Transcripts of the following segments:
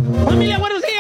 Familia, buenos días.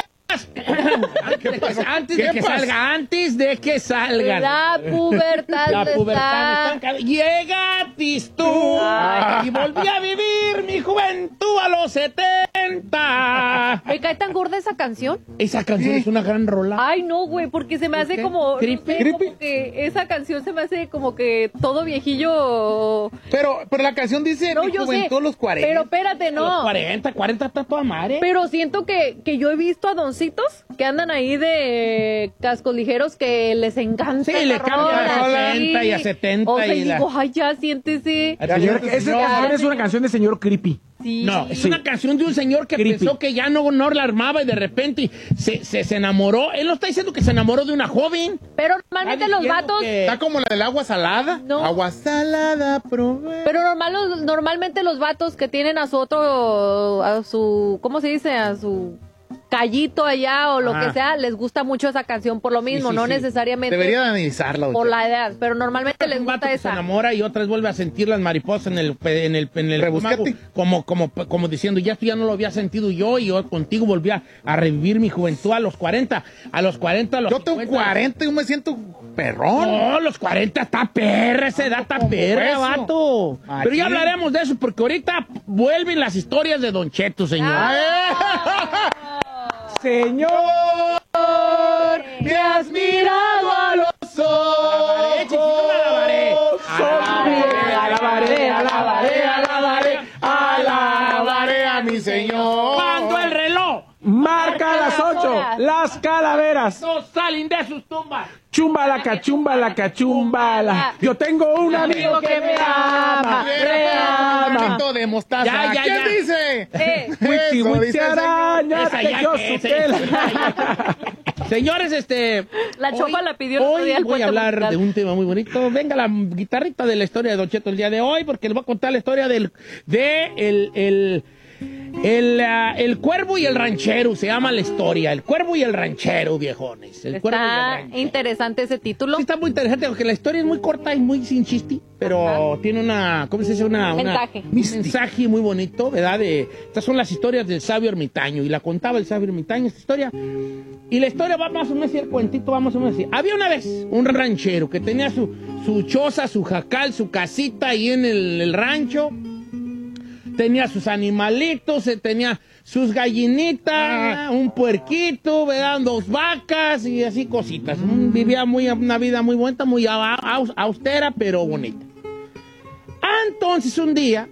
Antes de que salgan. La pubertad está. Llegatis tú. Y volví a vivir mi juventud a los 70. ¿Me cae tan gorda esa canción? Esa canción es una gran rola. Ay, no, güey, porque se me hace como... ¿Creepy? No sé, como que esa canción se me hace como que todo viejillo... Pero la canción dice No, mi yo juventud sé, a los 40. pero espérate, no. Los 40 está toda madre. Pero siento que yo he visto a doncitos que andan ahí de cascos ligeros que les encanta. Sí, le cambian a 60 y a 70 O sea, y digo, ay, ya, siéntese. Señor, esa canción es una canción de señor creepy. Sí. No, es una canción de un señor que Creepy. pensó que ya no la armaba y de repente se enamoró. Él no está diciendo que se enamoró de una joven. Pero normalmente los vatos... Está como la del agua salada. No. Agua salada, probé. Pero normalmente los vatos que tienen a su ¿cómo se dice? A su callito allá o lo que sea, les gusta mucho esa canción por lo mismo, Sí, no sí. necesariamente Debería de analizarla. por la edad, pero normalmente les Un vato gusta que se esa. enamora y otras vuelve a sentir las mariposas en el Rebuscate. estómago, como diciendo, ya esto ya no lo había sentido yo y yo contigo volví a revivir mi juventud a los 40. A los 40, a los Yo tengo 50. 40 y yo me siento perrón. No, los 40 está perra, esa edad está perra, hueso. vato. Machín. Pero ya hablaremos de eso porque ahorita vuelven las historias de Don Cheto, señor. Señor, Me has mirado a los ojos. Alabaré a mi Señor. Cuando el reloj marca las 8, las calaveras. no salen de sus tumbas. Chumbala, cachumbala, cachumbala. Yo tengo un amigo que me ama, me ama. Granito de mostaza. Ya, ¿Quién ya. dice? Witsi, Eso, witsi, dice el araña, Esa ya yo que- supela. Señores, La Chopa la pidió el otro hoy día al voy Puente a hablar Musical. de un tema muy bonito. Venga la guitarrita de la historia de Don Cheto el día de hoy, porque les voy a contar la historia el cuervo y el ranchero. Se llama la historia. El cuervo y el ranchero, viejones. El cuervo y el Está ranchero. interesante ese título. Sí, está muy interesante porque la historia es muy corta y muy sin chiste, pero tiene una, ¿cómo se dice? Mensaje. Un mensaje muy bonito, ¿verdad? Estas son las historias del sabio ermitaño y la contaba el sabio ermitaño, esta historia. Y la historia va más o menos así, el cuentito va más o menos así. Había una vez un ranchero que tenía su choza, su jacal, su casita ahí en el rancho. Tenía sus animalitos, tenía sus gallinitas, un puerquito, ¿verdad? 2 vacas y así cositas. Vivía una vida muy bonita, muy austera, pero bonita. Entonces un día,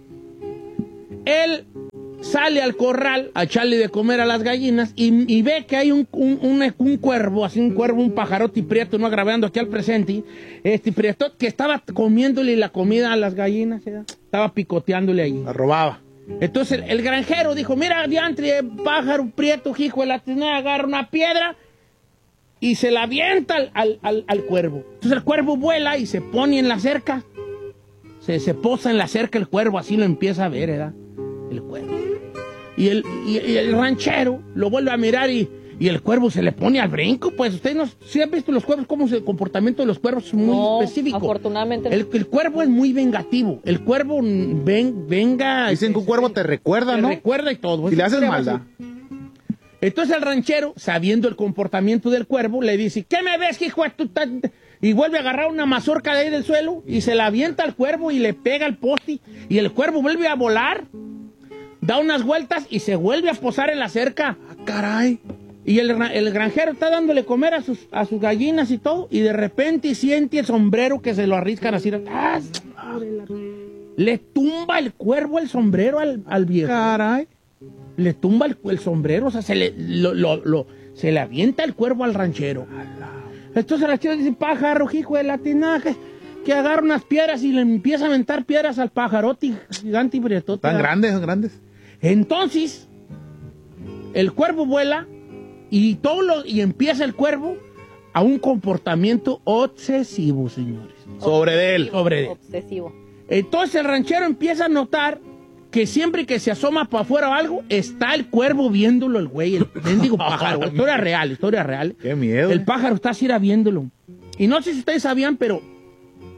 él sale al corral a echarle de comer a las gallinas y ve que hay un cuervo, así un pajarote prieto, no agravando aquí al presente, prieto que estaba comiéndole la comida a las gallinas, ¿verdad? Estaba picoteándole ahí. La robaba. Entonces el granjero dijo, mira, diantre, pájaro prieto, hijo de la tinea, agarra una piedra y se la avienta al cuervo. Entonces el cuervo vuela y se pone en la cerca. Se posa en la cerca el cuervo, así lo empieza a ver, ¿verdad? El cuervo. Y el ranchero lo vuelve a mirar y el cuervo se le pone al brinco. Pues ustedes no si han visto los cuervos, cómo es el comportamiento de los cuervos, es muy específico. Afortunadamente. El cuervo es muy vengativo. El cuervo venga. Dicen que un cuervo te recuerda, ¿no? Te recuerda y todo. Si le haces maldad. Entonces el ranchero, sabiendo el comportamiento del cuervo, le dice, ¿qué me ves, hijo de tu Y vuelve a agarrar una mazorca de ahí del suelo y se la avienta al cuervo y le pega al poste. Y el cuervo vuelve a volar, da unas vueltas y se vuelve a posar en la cerca. ¡Ah, caray! Y el granjero está dándole comer a sus gallinas y todo, y de repente siente el sombrero que se lo arriscan así. ¡Ah! Le tumba el cuervo el sombrero al viejo. ¡Caray! Le tumba el sombrero, o sea, se le avienta el cuervo al ranchero. Entonces el ranchero dice, pájaro, hijo de la tinaja, que agarra unas piedras y le empieza a aventar piedras al pajarote gigante y prietote. Tan grandes, son grandes. Entonces, el cuervo vuela y empieza el cuervo a un comportamiento obsesivo, señores. Sobre él. Obsesivo. Entonces el ranchero empieza a notar que siempre que se asoma para afuera o algo, está el cuervo viéndolo, el güey, el mendigo pájaro. Historia real. Qué miedo. El pájaro está así viéndolo. Y no sé si ustedes sabían, pero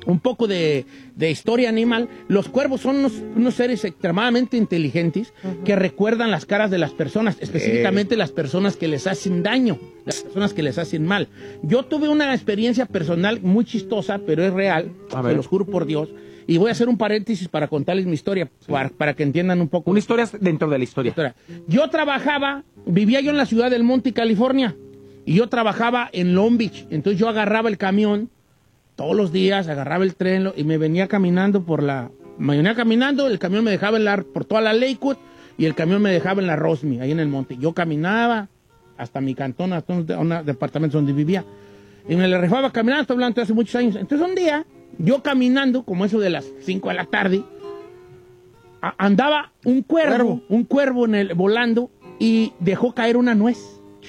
un poco de historia animal. Los cuervos son unos seres extremadamente inteligentes que recuerdan las caras de las personas, específicamente las personas que les hacen daño, las personas que les hacen mal. Yo tuve una experiencia personal muy chistosa, pero es real, se los juro por Dios. Y voy a hacer un paréntesis para contarles mi historia, para que entiendan un poco. Una historia dentro de la historia. Yo vivía yo en la ciudad del Monte, California, y yo trabajaba en Long Beach. Entonces yo agarraba el camión todos los días, agarraba el tren y me venía caminando el camión me dejaba por toda la Lakewood y el camión me dejaba en la Rosme, ahí en el monte. Yo caminaba hasta mi cantón, hasta un departamento donde vivía. Y me la rifaba caminando, estoy hablando de hace muchos años. Entonces un día, yo caminando, como eso de las 5 de la tarde, andaba un cuervo volando y dejó caer una nuez.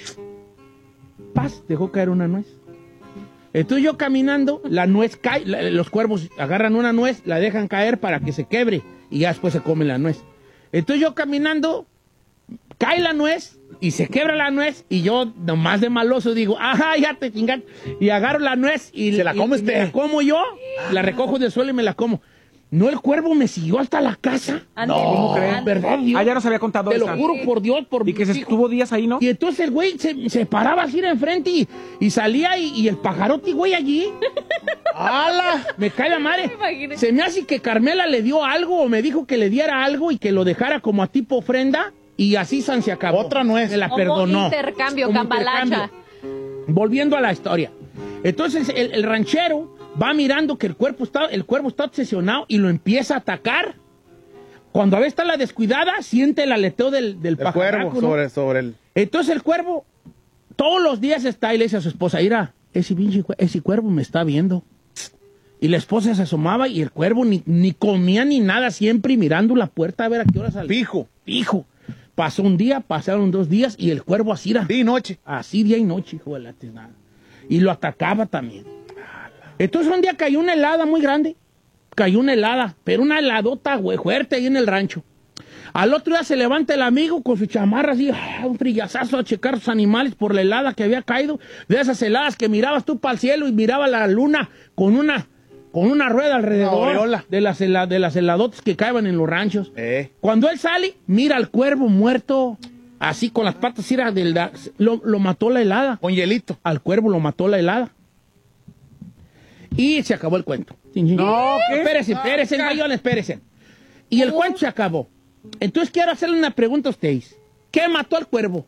Dejó caer una nuez. Entonces yo caminando, la nuez cae, los cuervos agarran una nuez, la dejan caer para que se quebre y ya después se comen la nuez. Entonces yo caminando, cae la nuez y se quebra la nuez y yo nomás de maloso digo, ajá, ya te chingan. Y agarro la nuez y ¿se la come me la como yo, la recojo del suelo y me la como. No, el cuervo me siguió hasta la casa. No, ¿cómo crees? ¿Verdad, Dios? Ya nos había contado te esa. lo juro por Dios. Y que se estuvo días ahí, ¿no? Y entonces el güey se paraba así enfrente y salía y el pajarote, güey, allí. ¡Hala! Me cae la madre. Se me hace que Carmela le dio algo o me dijo que le diera algo y que lo dejara como a tipo ofrenda y así se acabó. Otra nuez. Me la como perdonó. Intercambio, Como cambalacha. intercambio. Volviendo a la historia. Entonces el ranchero va mirando que el cuervo está obsesionado y lo empieza a atacar. Cuando a veces está la descuidada, siente el aleteo del pajarraco, cuervo, ¿no? sobre el... Entonces el cuervo todos los días está y le dice a su esposa, mira, ese cuervo me está viendo. Y la esposa se asomaba y el cuervo ni comía ni nada, siempre mirando la puerta a ver a qué hora salía. Fijo. Pasó un día, pasaron 2 días y el cuervo así era. Día y noche. Así día y noche, hijo de la tiznada. Y lo atacaba también. Entonces un día cayó una helada muy grande. Pero una heladota, güey, fuerte ahí en el rancho. Al otro día se levanta el amigo con su chamarra así, un frillazazo a checar sus animales por la helada que había caído. De esas heladas que mirabas tú para el cielo y miraba la luna con una rueda alrededor de las heladotas que caían en los ranchos. Cuando él sale, mira al cuervo muerto, así con las patas, lo mató la helada. Con hielito. Al cuervo lo mató la helada. Y se acabó el cuento. No, ¿qué? Espérense, Mayón, espérense. Y el cuento se acabó. Entonces quiero hacerle una pregunta a ustedes. ¿Qué mató al cuervo?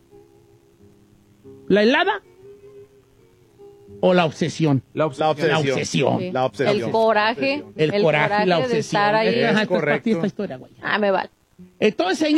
¿La helada? ¿O la obsesión? La obsesión. Sí. La obsesión. El coraje. El coraje y la de obsesión. estar ahí. Es correcto. esta historia, güey. Me vale. Entonces, señor.